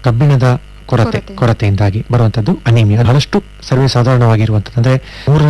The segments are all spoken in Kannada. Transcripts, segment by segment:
ಕಬ್ಬಿಣದ ಕೊರತೆಯಿಂದಾಗಿ ಬರುವಂತದ್ದು ಅನಿಮಿಯಾ. ಬಹಳಷ್ಟು ಸರ್ವೇ ಸಾಧಾರಣವಾಗಿರುವಂತದ್ದು, ಅಂದ್ರೆ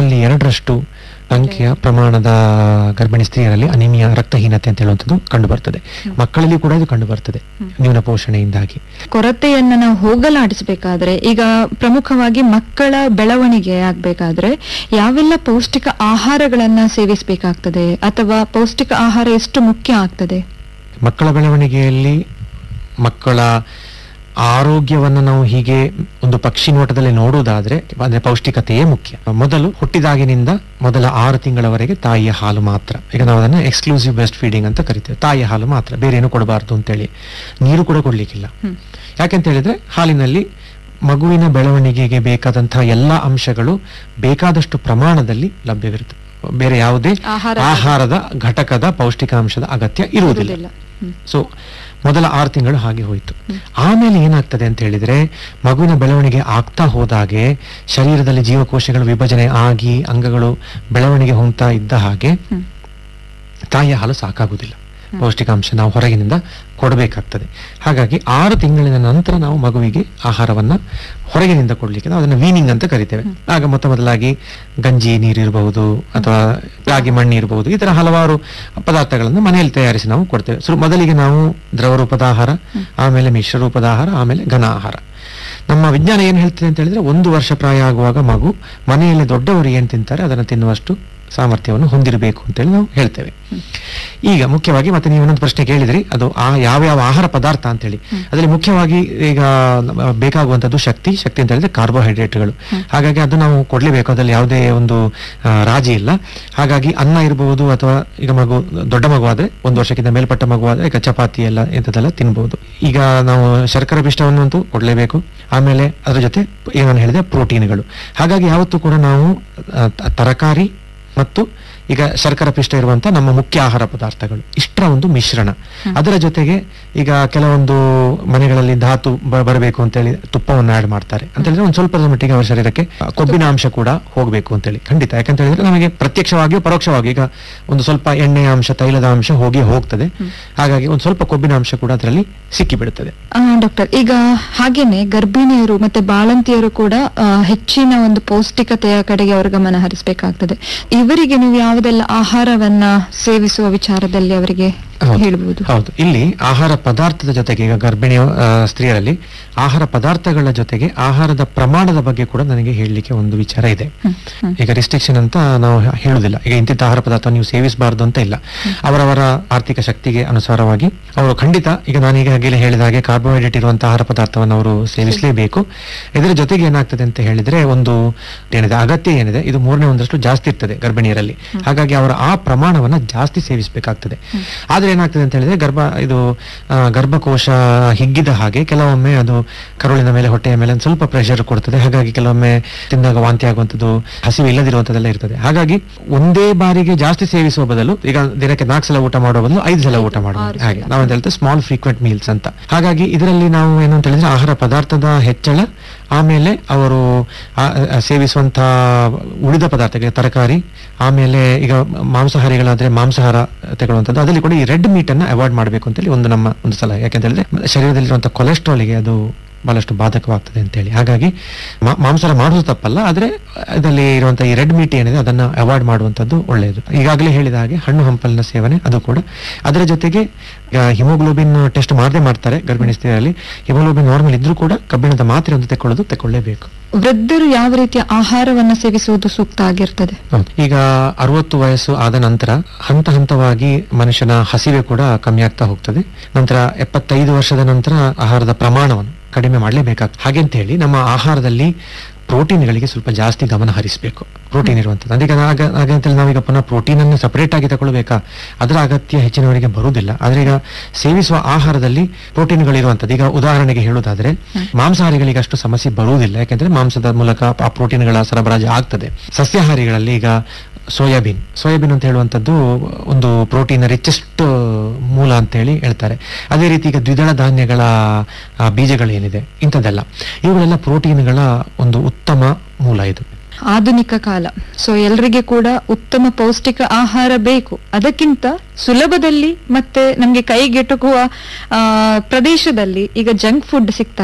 2% ಸಂಖ್ಯೆಯ ಪ್ರಮಾಣದ ಗರ್ಭಿಣಿ ಸ್ತ್ರೀಯರಲ್ಲಿ ಅನಿಮಿಯಾ, ರಕ್ತಹೀನತೆ ಅಂತ ಹೇಳುವಂಥದ್ದು ಕಂಡು ಬರ್ತದೆ. ಮಕ್ಕಳಲ್ಲಿ ಕೂಡ ಇದು ಕಂಡು ಬರ್ತದೆ ನ್ಯೂನ ಪೋಷಣೆಯಿಂದಾಗಿ. ಕೊರತೆಯನ್ನ ನಾವು ಹೋಗಲಾಡಿಸಬೇಕಾದ್ರೆ, ಈಗ ಪ್ರಮುಖವಾಗಿ ಮಕ್ಕಳ ಬೆಳವಣಿಗೆ ಆಗ್ಬೇಕಾದ್ರೆ ಯಾವೆಲ್ಲ ಪೌಷ್ಟಿಕ ಆಹಾರಗಳನ್ನ ಸೇವಿಸಬೇಕಾಗ್ತದೆ, ಅಥವಾ ಪೌಷ್ಟಿಕ ಆಹಾರ ಎಷ್ಟು ಮುಖ್ಯ ಆಗ್ತದೆ? ಮಕ್ಕಳ ಬೆಳವಣಿಗೆಯಲ್ಲಿ ಮಕ್ಕಳ ಆರೋಗ್ಯವನ್ನು ನಾವು ಹೀಗೆ ಒಂದು ಪಕ್ಷಿ ನೋಟದಲ್ಲಿ ನೋಡುವುದಾದ್ರೆ ಅಂದ್ರೆ ಪೌಷ್ಟಿಕತೆಯೇ ಮುಖ್ಯ. ಮೊದಲು ಹುಟ್ಟಿದಾಗಿನಿಂದ ಮೊದಲ 6 ತಿಂಗಳವರೆಗೆ ತಾಯಿಯ ಹಾಲು ಮಾತ್ರ. ಈಗ ನಾವು ಅದನ್ನ ಎಕ್ಸ್ಕ್ಲೂಸಿವ್ ಬ್ರೆಸ್ಟ್ ಫೀಡಿಂಗ್ ಅಂತ ಕರಿತೇವೆ. ತಾಯಿಯ ಹಾಲು ಮಾತ್ರ, ಬೇರೆ ಏನು ಕೊಡಬಾರ್ದು ಅಂತೇಳಿ. ನೀರು ಕೂಡ ಕೊಡ್ಲಿಕ್ಕಿಲ್ಲ. ಯಾಕೆಂತ ಹೇಳಿದ್ರೆ ಹಾಲಿನಲ್ಲಿ ಮಗುವಿನ ಬೆಳವಣಿಗೆಗೆ ಬೇಕಾದಂತಹ ಎಲ್ಲಾ ಅಂಶಗಳು ಬೇಕಾದಷ್ಟು ಪ್ರಮಾಣದಲ್ಲಿ ಲಭ್ಯವಿರುತ್ತದೆ. ಬೇರೆ ಯಾವುದೇ ಆಹಾರದ ಘಟಕದ ಪೌಷ್ಟಿಕಾಂಶದ ಅಗತ್ಯ ಇರುವುದಿಲ್ಲ. ಸೊ ಮೊದಲ 6 ತಿಂಗಳು ಹಾಗೆ ಹೋಯಿತು. ಆಮೇಲೆ ಏನಾಗ್ತದೆ ಅಂತ ಹೇಳಿದ್ರೆ, ಮಗುವಿನ ಬೆಳವಣಿಗೆ ಆಗ್ತಾ ಹೋದಾಗೆ ಶರೀರದಲ್ಲಿ ಜೀವಕೋಶಗಳು ವಿಭಜನೆ ಆಗಿ ಅಂಗಗಳು ಬೆಳವಣಿಗೆ ಹೊಂದ್ತಾ ಇದ್ದ ಹಾಗೆ ತಾಯಿಯ ಹಾಲು ಸಾಕಾಗುವುದಿಲ್ಲ. ಪೌಷ್ಟಿಕಾಂಶ ನಾವು ಹೊರಗಿನಿಂದ ಕೊಡಬೇಕಾಗ್ತದೆ. ಹಾಗಾಗಿ 6 ತಿಂಗಳಿನ ನಂತರ ನಾವು ಮಗುವಿಗೆ ಆಹಾರವನ್ನ ಹೊರಗಿನಿಂದ ಕೊಡ್ಲಿಕ್ಕೆ ನಾವು ಅದನ್ನ ವೀನಿಂಗ್ ಅಂತ ಕರಿತೇವೆ. ಆಗ ಮೊದಲಾಗಿ ಗಂಜಿ ನೀರಿರಬಹುದು ಅಥವಾ ರಾಗಿ ಮಣ್ಣು ಇರಬಹುದು, ಈ ತರ ಹಲವಾರು ಪದಾರ್ಥಗಳನ್ನು ಮನೆಯಲ್ಲಿ ತಯಾರಿಸಿ ನಾವು ಕೊಡ್ತೇವೆ. ಮೊದಲಿಗೆ ನಾವು ದ್ರವ ರೂಪದ ಆಹಾರ, ಆಮೇಲೆ ಮಿಶ್ರ ರೂಪದ ಆಹಾರ, ಆಮೇಲೆ ಘನ ಆಹಾರ. ನಮ್ಮ ವಿಜ್ಞಾನ ಏನ್ ಹೇಳ್ತದೆ ಅಂತ ಹೇಳಿದ್ರೆ, 1 ವರ್ಷ ಪ್ರಾಯ ಆಗುವಾಗ ಮಗು ಮನೆಯಲ್ಲಿ ದೊಡ್ಡವರು ಏನ್ ತಿಂತಾರೆ ಅದನ್ನು ತಿನ್ನುವಷ್ಟು ಸಾಮರ್ಥ್ಯವನ್ನು ಹೊಂದಿರಬೇಕು ಅಂತೇಳಿ ನಾವು ಹೇಳ್ತೇವೆ. ಈಗ ಮುಖ್ಯವಾಗಿ ಮತ್ತೆ ನೀವು ಇನ್ನೊಂದು ಪ್ರಶ್ನೆ ಕೇಳಿದ್ರಿ, ಅದು ಯಾವ ಆಹಾರ ಪದಾರ್ಥ ಅಂತ ಹೇಳಿ. ಅದರಲ್ಲಿ ಮುಖ್ಯವಾಗಿ ಈಗ ಬೇಕಾಗುವಂತದ್ದು ಶಕ್ತಿ ಅಂತ ಹೇಳಿದ್ರೆ ಕಾರ್ಬೋಹೈಡ್ರೇಟ್ಗಳು. ಹಾಗಾಗಿ ಅದು ನಾವು ಕೊಡ್ಲೇಬೇಕು, ಅದರಲ್ಲಿ ಯಾವುದೇ ಒಂದು ರಾಜಿ ಇಲ್ಲ. ಹಾಗಾಗಿ ಅನ್ನ ಇರಬಹುದು, ಅಥವಾ ಈಗ ದೊಡ್ಡ ಮಗು ಆದ್ರೆ 1 ವರ್ಷಕ್ಕಿಂತ ಮೇಲ್ಪಟ್ಟ ಮಗು ಆದ್ರೆ ಈಗ ಚಪಾತಿ ಎಲ್ಲ ಇಂಥದ್ದೆಲ್ಲ ತಿನ್ಬಹುದು. ಈಗ ನಾವು ಶರ್ಕರ ಪಿಷ್ಟವನ್ನಂತೂ ಕೊಡ್ಲೇಬೇಕು. ಆಮೇಲೆ ಅದರ ಜೊತೆ ಏನನ್ನು ಹೇಳಿದೆ ಪ್ರೋಟೀನ್ಗಳು. ಹಾಗಾಗಿ ಯಾವತ್ತೂ ಕೂಡ ನಾವು ತರಕಾರಿ ಮತ್ತು ಈಗ ಶರ್ಕರ ಪಿಷ್ಟ ಇರುವಂತ ನಮ್ಮ ಮುಖ್ಯ ಆಹಾರ ಪದಾರ್ಥಗಳು ಇಷ್ಟರ ಒಂದು ಮಿಶ್ರಣ. ಅದರ ಜೊತೆಗೆ ಈಗ ಕೆಲವೊಂದು ಮನೆಗಳಲ್ಲಿ ಧಾತು ಬರಬೇಕು ಅಂತೇಳಿ ತುಪ್ಪವನ್ನು ಆಡ್ ಮಾಡ್ತಾರೆ ಅಂತ ಹೇಳಿದ್ರೆ ಒಂದು ಸ್ವಲ್ಪದ ಮಟ್ಟಿಗೆ ಅವರ ಶರೀರಕ್ಕೆ ಕೊಬ್ಬಿನ ಅಂಶ ಕೂಡ ಹೋಗ್ಬೇಕು ಅಂತೇಳಿ. ಖಂಡಿತ, ಯಾಕಂತ ಹೇಳಿದ್ರೆ ನಮಗೆ ಪ್ರತ್ಯಕ್ಷವಾಗಿಯೂ ಪರೋಕ್ಷವಾಗಿ ಈಗ ಒಂದು ಸ್ವಲ್ಪ ಎಣ್ಣೆಯ ಅಂಶ, ತೈಲದ ಅಂಶ ಹೋಗ್ತದೆ. ಹಾಗಾಗಿ ಒಂದು ಸ್ವಲ್ಪ ಕೊಬ್ಬಿನ ಅಂಶ ಕೂಡ ಅದರಲ್ಲಿ ಸಿಕ್ಕಿ ಬಿಡುತ್ತದೆ. ಡಾಕ್ಟರ್, ಈಗ ಹಾಗೇನೆ ಗರ್ಭಿಣಿಯರು ಮತ್ತೆ ಬಾಳಂತಿಯರು ಕೂಡ ಹೆಚ್ಚಿನ ಒಂದು ಪೌಷ್ಟಿಕತೆಯ ಕಡೆಗೆ ಅವರ ಗಮನ ಹರಿಸಬೇಕಾಗ್ತದೆ. ಇವರಿಗೆ ನೀವು ಯಾವುದೆಲ್ಲ ಆಹಾರವನ್ನ ಸೇವಿಸುವ ವಿಚಾರದಲ್ಲಿ ಅವರಿಗೆ ಹೇಳಬಹುದು? ಹೌದು, ಇಲ್ಲಿ ಆಹಾರ ಪದಾರ್ಥದ ಜೊತೆಗೆ ಈಗ ಗರ್ಭಿಣಿಯ ಸ್ತ್ರೀಯರಲ್ಲಿ ಆಹಾರ ಪದಾರ್ಥಗಳ ಜೊತೆಗೆ ಆಹಾರದ ಪ್ರಮಾಣದ ಬಗ್ಗೆ ಕೂಡ ನನಗೆ ಹೇಳಲಿಕ್ಕೆ ಒಂದು ವಿಚಾರ ಇದೆ. ಈಗ ರಿಸ್ಟ್ರಿಕ್ಷನ್ ಅಂತ ನಾವು ಹೇಳುದಿಲ್ಲ, ಈಗ ಇಂತಿಂತ ಆಹಾರ ಪದಾರ್ಥ ನೀವು ಸೇವಿಸಬಾರ್ದು ಅಂತ ಇಲ್ಲ. ಅವರವರ ಆರ್ಥಿಕ ಶಕ್ತಿಗೆ ಅನುಸಾರವಾಗಿ ಅವರು ಖಂಡಿತ, ಈಗ ನಾನೀಗ ಹಾಗೆ ಹೇಳಿದ ಹಾಗೆ ಕಾರ್ಬೋಹೈಡ್ರೇಟ್ ಇರುವಂತಹ ಆಹಾರ ಪದಾರ್ಥವನ್ನು ಅವರು ಸೇವಿಸಲೇಬೇಕು. ಇದರ ಜೊತೆಗೆ ಏನಾಗ್ತದೆ ಅಂತ ಹೇಳಿದ್ರೆ, ಒಂದು ಏನಿದೆ ಅಗತ್ಯ ಏನಿದೆ ಇದು 1/3 ಜಾಸ್ತಿ ಇರ್ತದೆ ಗರ್ಭಿಣಿಯರಲ್ಲಿ. ಹಾಗಾಗಿ ಅವರ ಆ ಪ್ರಮಾಣವನ್ನ ಜಾಸ್ತಿ ಸೇವಿಸಬೇಕಾಗ್ತದೆ. ಆದ್ರೆ ಏನಾಗ್ತದೆ ಅಂತ ಹೇಳಿದ್ರೆ, ಗರ್ಭಕೋಶ ಹಿಗ್ಗಿದ ಹಾಗೆ ಕೆಲವೊಮ್ಮೆ ಅದು ಕರುಳಿನ ಮೇಲೆ, ಹೊಟ್ಟೆಯ ಮೇಲೆ ಸ್ವಲ್ಪ ಪ್ರೆಷರ್ ಕೊಡ್ತದೆ. ಹಾಗಾಗಿ ಕೆಲವೊಮ್ಮೆ ತಿಂದಾಗ ವಾಂತಿ ಆಗುವಂಥದ್ದು, ಹಸಿವು ಇಲ್ಲದಿರುವಂತದ್ದೆಲ್ಲ ಇರ್ತದೆ. ಹಾಗಾಗಿ ಒಂದೇ ಬಾರಿಗೆ ಜಾಸ್ತಿ ಸೇವಿಸುವ ಬದಲು, ಈಗ ದಿನಕ್ಕೆ 4 ಸಲ ಊಟ ಮಾಡುವ ಬದಲು 5 ಸಲ ಊಟ ಮಾಡುವುದು, ಹಾಗೆ ನಾವಂತ ಹೇಳ್ತೇವೆ ಸ್ಮಾಲ್ ಫ್ರೀಕ್ವೆಂಟ್ ಮೀಲ್ಸ್ ಅಂತ. ಹಾಗಾಗಿ ಇದರಲ್ಲಿ ನಾವು ಏನಂತ ಹೇಳಿದ್ರೆ ಆಹಾರ ಪದಾರ್ಥದ ಹೆಚ್ಚಳ, ಆಮೇಲೆ ಅವರು ಸೇವಿಸುವಂತಹ ಉಳಿದ ಪದಾರ್ಥಗಳಿಗೆ ತರಕಾರಿ, ಆಮೇಲೆ ಈಗ ಮಾಂಸಾಹಾರಿಗಳಾದ್ರೆ ಮಾಂಸಾಹಾರ ತಗೊಳ್ಳುವಂಥದ್ದು, ಅದರಲ್ಲಿ ಕೂಡ ಈ ರೆಡ್ ಮೀಟ್ ಅನ್ನ ಅವಾಯ್ಡ್ ಮಾಡಬೇಕು ಅಂತೇಳಿ ನಮ್ಮ ಒಂದು ಸಲಹೆ. ಯಾಕೆಂತ ಹೇಳಿದ್ರೆ ಶರೀರದಲ್ಲಿರುವಂತಹ ಕೊಲೆಸ್ಟ್ರಾಲ್ಗೆ ಅದು ಬಹಳಷ್ಟು ಬಾಧಕವಾಗ್ತದೆ ಅಂತೇಳಿ. ಹಾಗಾಗಿ ಮಾಂಸಾಹಾರ ಮಾಡುವುದು ತಪ್ಪಲ್ಲ, ಆದ್ರೆ ಇದರಲ್ಲಿ ಇರುವಂತಹ ಈ ರೆಡ್ ಮೀಟ್ ಏನಿದೆ ಅದನ್ನ ಅವಾಯ್ಡ್ ಮಾಡುವಂತದ್ದು ಒಳ್ಳೆಯದು. ಈಗಾಗಲೇ ಹೇಳಿದ ಹಾಗೆ ಹಣ್ಣು ಹಂಪಲಿನ ಸೇವನೆ ಅದು ಕೂಡ. ಅದರ ಜೊತೆಗೆ ಹಿಮೋಗ್ಲೋಬಿನ್ ಟೆಸ್ಟ್ ಮಾಡದೇ ಮಾಡ್ತಾರೆ ಗರ್ಭಿಣಿ ಸ್ತ್ರೀಯರಲ್ಲಿ. ಹಿಮೋಗ್ಲೋಬಿನ್ ನಾರ್ಮಲ್ ಇದ್ರೂ ಕೂಡ ಕಬ್ಬಿಣದ ಮಾತ್ರೆ ಒಂದು ತಗೊಳ್ಳೇಬೇಕು. ವೃದ್ಧರು ಯಾವ ರೀತಿಯ ಆಹಾರವನ್ನ ಸೇವಿಸುವುದು ಸೂಕ್ತ ಆಗಿರ್ತದೆ? ಈಗ 60 ವಯಸ್ಸು ಆದ ನಂತರ ಹಂತವಾಗಿ ಮನುಷ್ಯನ ಹಸಿವೆ ಕೂಡ ಕಮ್ಮಿ ಆಗ್ತಾ ಹೋಗ್ತದೆ. ನಂತರ 75 ವರ್ಷದ ನಂತರ ಆಹಾರದ ಪ್ರಮಾಣವನ್ನು ಕಡಿಮೆ ಮಾಡಲೇಬೇಕಾಗ್ತದೆ. ಹಾಗೆಂತ ಹೇಳಿ ನಮ್ಮ ಆಹಾರದಲ್ಲಿ ಪ್ರೋಟೀನ್ಗಳಿಗೆ ಸ್ವಲ್ಪ ಜಾಸ್ತಿ ಗಮನ ಹರಿಸಬೇಕು. ಪ್ರೋಟೀನ್ ಇರುವಂತದ್ದು ಅದೀಗ ಹಾಗಂತೇಳಿ ನಾವೀಗ ಪುನಃ ಪ್ರೋಟೀನ್ ಅನ್ನು ಸಪರೇಟ್ ಆಗಿ ತಗೊಳ್ಬೇಕಾ, ಅದರ ಅಗತ್ಯ ಹೆಚ್ಚಿನವರಿಗೆ ಬರುವುದಿಲ್ಲ. ಆದ್ರೆ ಈಗ ಸೇವಿಸುವ ಆಹಾರದಲ್ಲಿ ಪ್ರೋಟೀನ್ಗಳಿರುವಂತದ್ದು, ಈಗ ಉದಾಹರಣೆಗೆ ಹೇಳುವುದಾದ್ರೆ ಮಾಂಸಾಹಾರಿಗಳಿಗೆ ಅಷ್ಟು ಸಮಸ್ಯೆ ಬರುವುದಿಲ್ಲ, ಯಾಕೆಂದ್ರೆ ಮಾಂಸದ ಮೂಲಕ ಆ ಪ್ರೋಟೀನ್ಗಳ ಸರಬರಾಜು ಆಗ್ತದೆ. ಸಸ್ಯಾಹಾರಿಗಳಲ್ಲಿ ಈಗ ಸೋಯಾಬೀನ್ ಅಂತ ಹೇಳುವಂಥದ್ದು ಒಂದು ಪ್ರೋಟೀನ್ ರಿಚೆಸ್ಟ್ ಮೂಲ ಅಂತ ಹೇಳಿ ಹೇಳ್ತಾರೆ. ಅದೇ ರೀತಿ ಈಗ ದ್ವಿದಳ ಧಾನ್ಯಗಳ ಬೀಜಗಳೇನಿದೆ ಇಂಥದ್ದೆಲ್ಲ, ಇವುಗಳೆಲ್ಲ ಪ್ರೋಟೀನ್ಗಳ ಒಂದು ಉತ್ತಮ ಮೂಲ. ಇದು ಆಧುನಿಕ ಕಾಲ, ಸೊ ಎಲ್ಲರಿಗೆ ಕೂಡ ಉತ್ತಮ ಪೌಷ್ಟಿಕ ಆಹಾರ ಬೇಕು. ಅದಕ್ಕಿಂತ ಸುಲಭದಲ್ಲಿ ಮತ್ತೆ ನಮ್ಗೆ ಕೈಗೆಟುಕುವ ಪ್ರದೇಶದಲ್ಲಿ ಈಗ ಜಂಕ್ ಫುಡ್ ಸಿಗ್ತಾ